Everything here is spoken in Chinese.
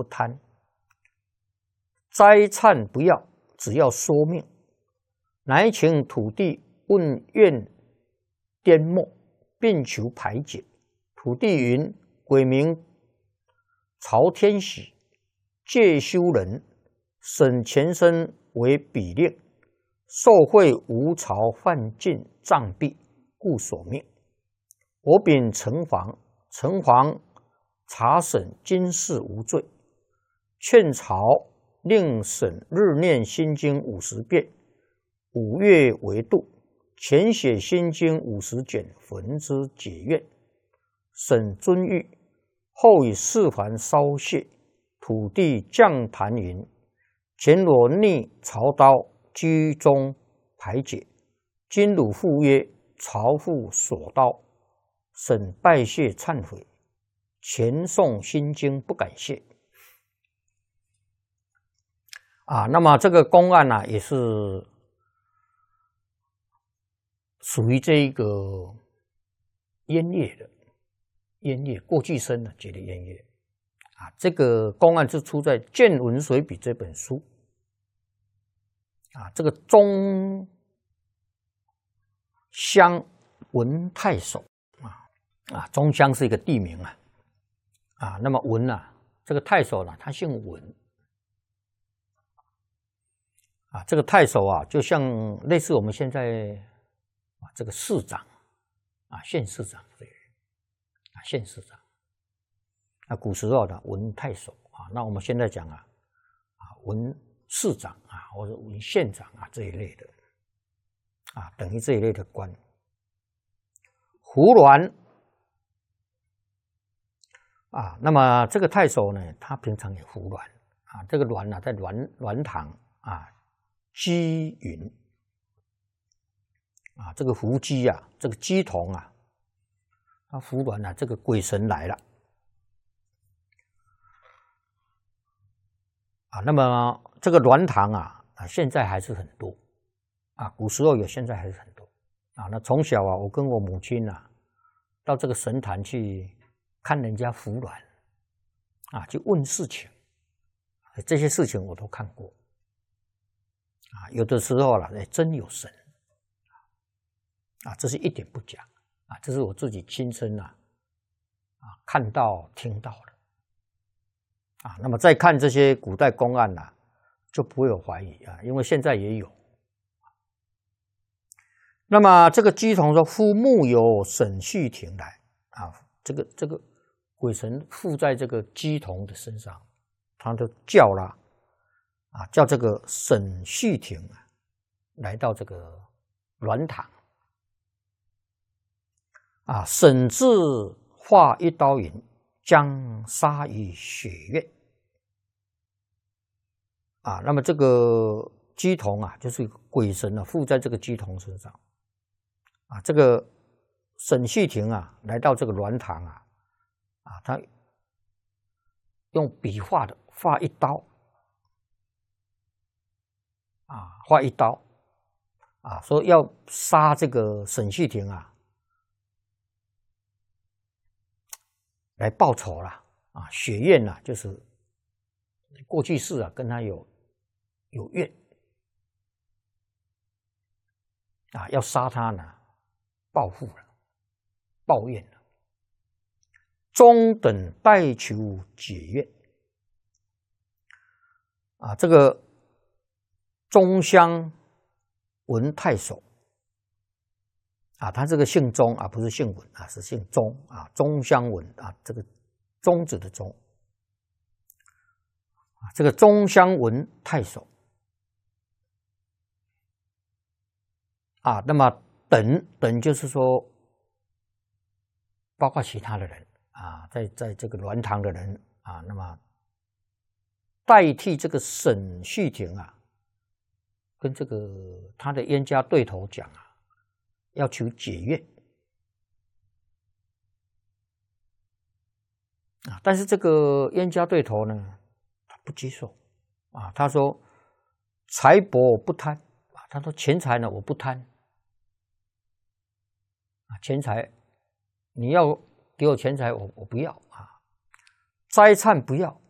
贪。灾忏不要，只要说命。乃请土地问愿颠末，并求排解。土地云：鬼名曹天喜，介休人，审前身为比令，受贿无曹犯尽杖毙，故所命。我禀城隍，城隍查审今事无罪，劝曹令审日念心经50遍，5月为度，前写心经50卷，焚之解怨。审遵谕，后以4环烧谢。土地降坛云：前罗逆曹刀，居中排解。今汝复曰曹父所刀，审拜谢忏悔，前诵心经不敢谢。那么这个公案呢，也是属于这个冤业的冤业，过去生的觉得冤业这个公案是出在《见闻随笔》这本书这个中乡文太守中乡是一个地名那么文这个太守他姓文这个太守就像类似我们现在这个市长县市长县市长古时候的文太守那我们现在讲文市长或者文县长这一类的等于这一类的官。胡鸾那么这个太守呢，他平常也胡鸾这个鸾在鸾堂鸡云这个胡鸡这个鸡童他胡鸾这个鬼神来了那么这个鸾堂现在还是很多古时候有，现在还是很多那从小我跟我母亲到这个神坛去看人家服鸾去问事情，这些事情我都看过有的时候真有神这是一点不假这是我自己亲身看到听到的那么再看这些古代公案就不会有怀疑因为现在也有。那么这个鸡童说：“夫木有沈续庭来这个鬼神附在这个鸡童的身上，他就叫了叫这个沈续庭来到这个鸾堂沈自画一刀云，将杀于血月那么这个鸡童就是鬼神附在这个鸡童身上这个沈续庭来到这个鸾堂他用笔画的画一刀画一刀说要杀这个沈续庭来报仇了血怨就是过去世跟他有怨要杀他呢，报复了，报怨了。中等拜求解怨这个中乡文太守他这个姓钟不是姓文是姓钟中乡文这个中字的中这个中乡文太守那么等就是说包括其他的人在这个鸾堂的人那么代替这个沈续庭跟这个他的冤家对头讲要求解怨但是这个冤家对头呢，他不接受他说财帛我不贪他说钱财呢我不贪钱财你要给我钱财我不要灾忏不要